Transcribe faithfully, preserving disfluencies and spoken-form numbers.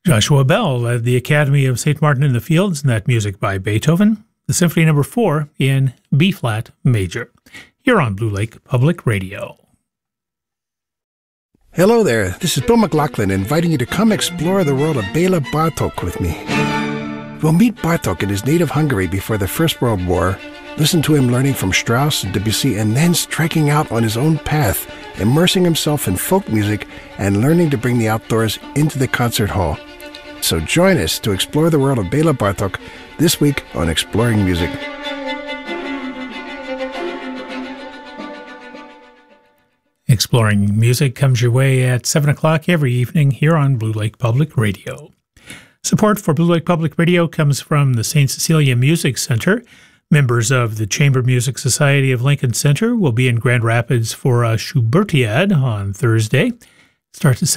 Joshua Bell led the Academy of Saint Martin in the Fields in that music by Beethoven, the Symphony Number four in B-flat major, here on Blue Lake Public Radio. Hello there, this is Bill McLaughlin inviting you to come explore the world of Bela Bartok with me. We'll meet Bartok in his native Hungary before the First World War, listen to him learning from Strauss and Debussy, and then striking out on his own path, immersing himself in folk music and learning to bring the outdoors into the concert hall. So join us to explore the world of Bela Bartok this week on Exploring Music. Exploring Music comes your way at seven o'clock every evening here on Blue Lake Public Radio. Support for Blue Lake Public Radio comes from the Saint Cecilia Music Center. Members of the Chamber Music Society of Lincoln Center will be in Grand Rapids for a Schubertiad on Thursday. Starts at